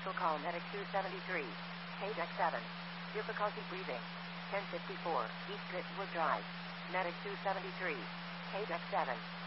Special call Medic 273. Paydeck 7. Difficulty breathing. 1054 East Pittswood Drive. Medic 273. Paydeck 7.